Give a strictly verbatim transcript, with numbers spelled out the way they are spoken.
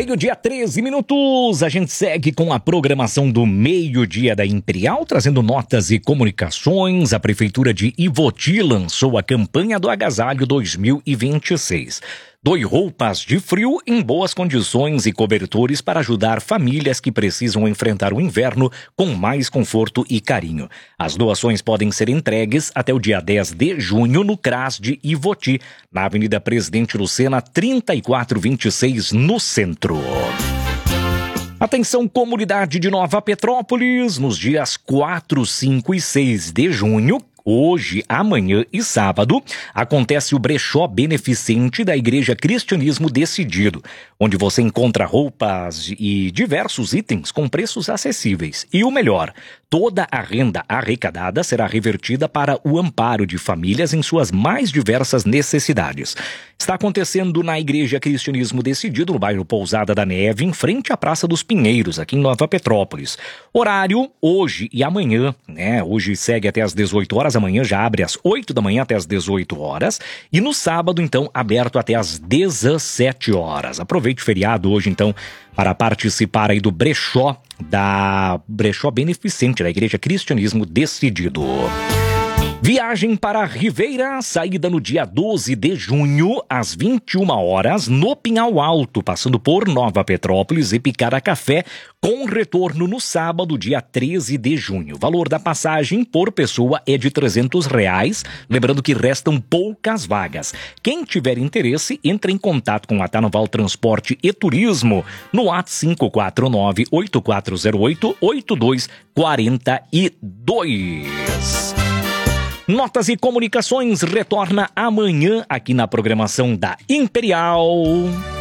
Meio-dia, treze minutos. A gente segue com a programação do Meio-Dia da Imperial, trazendo notas e comunicações. A Prefeitura de Ivoti lançou a campanha do Agasalho dois mil e vinte e seis. Doe roupas de frio em boas condições e cobertores para ajudar famílias que precisam enfrentar o inverno com mais conforto e carinho. As doações podem ser entregues até o dia dez de junho no CRAS de Ivoti, na Avenida Presidente Lucena, trinta e quatro vinte e seis, no centro. Atenção, comunidade de Nova Petrópolis, nos dias quatro, cinco e seis de junho, hoje, amanhã e sábado, acontece o brechó beneficente da Igreja Cristianismo Decidido, onde você encontra roupas e diversos itens com preços acessíveis. E o melhor, toda a renda arrecadada será revertida para o amparo de famílias em suas mais diversas necessidades. Está acontecendo na Igreja Cristianismo Decidido, no bairro Pousada da Neve, em frente à Praça dos Pinheiros, aqui em Nova Petrópolis. Horário, hoje e amanhã, né? Hoje segue até às dezoito horas, amanhã já abre às oito da manhã até às dezoito horas. E no sábado, então, aberto até às dezessete horas. Aproveite o feriado hoje, então, para participar aí do brechó, da brechó beneficente da Igreja Cristianismo Decidido. Viagem para Ribeira, saída no dia doze de junho, às vinte e uma horas, no Pinhal Alto, passando por Nova Petrópolis e Picara-Café, com retorno no sábado, dia treze de junho. O valor da passagem por pessoa é de trezentos reais, lembrando que restam poucas vagas. Quem tiver interesse, entre em contato com a Tarnoval Transporte e Turismo no WhatsApp cinco quatro nove, oito quatro zero oito, oito dois quatro dois. Notas e Comunicações retorna amanhã aqui na programação da Imperial.